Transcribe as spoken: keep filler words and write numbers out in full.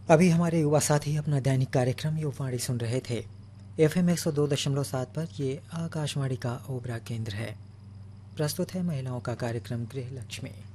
अभी हमारे युवा साथी अपना दैनिक कार्यक्रम युवावाणी सुन रहे थे। एफ एम एक सौ दो दशमलव सात पर ये आकाशवाणी का ओबरा केंद्र है। प्रस्तुत है महिलाओं का कार्यक्रम गृह लक्ष्मी।